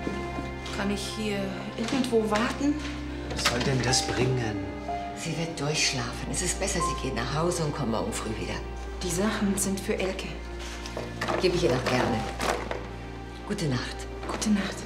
Kann ich hier irgendwo warten? Was soll denn das bringen? Sie wird durchschlafen. Es ist besser, Sie geht nach Hause und kommt morgen früh wieder. Die Sachen sind für Elke. Gebe ich ihr doch gerne. Gute Nacht. Gute Nacht.